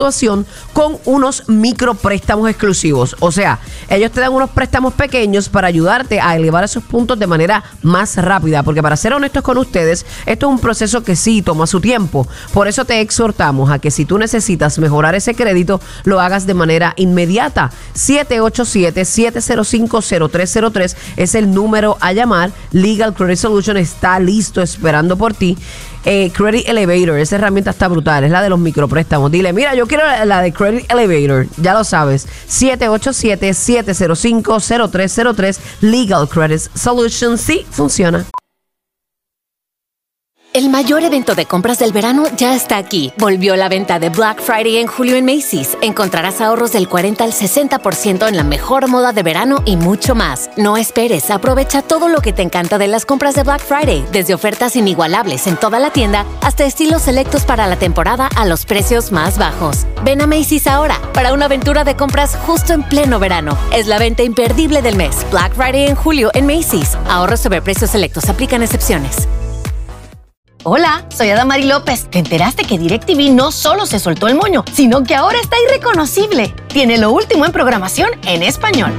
con unos micropréstamos exclusivos. O sea, ellos te dan unos préstamos pequeños para ayudarte a elevar esos puntos de manera más rápida, porque para ser honestos con ustedes, esto es un proceso que sí toma su tiempo. Por eso te exhortamos a que si tú necesitas mejorar ese crédito, lo hagas de manera inmediata. 787-705-0303 es el número a llamar. Legal Credit Solution está listo esperando por ti. Credit Elevator, esa herramienta está brutal, es la de los micropréstamos. Dile, mira, yo quiero la de Credit Elevator, ya lo sabes. 787-705-0303. Legal Credit Solution, sí funciona. El mayor evento de compras del verano ya está aquí. Volvió la venta de Black Friday en julio en Macy's. Encontrarás ahorros del 40 al 60% en la mejor moda de verano y mucho más. No esperes, aprovecha todo lo que te encanta de las compras de Black Friday, desde ofertas inigualables en toda la tienda hasta estilos selectos para la temporada a los precios más bajos. Ven a Macy's ahora para una aventura de compras justo en pleno verano. Es la venta imperdible del mes. Black Friday en julio en Macy's. Ahorros sobre precios selectos, aplican excepciones. Hola, soy Adamari López. ¿Te enteraste que DirecTV no solo se soltó el moño, sino que ahora está irreconocible? Tiene lo último en programación en español.